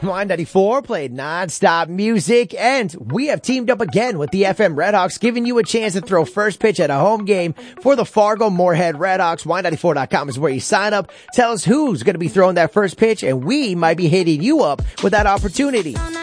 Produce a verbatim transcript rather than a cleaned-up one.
Y ninety-four played non-stop music, and we have teamed up again with the F M Redhawks, giving you a chance to throw first pitch at a home game for the Fargo Moorhead Redhawks. Y ninety-four dot com is where you sign up. Tell us who's going to be throwing that first pitch, and we might be hitting you up with that opportunity.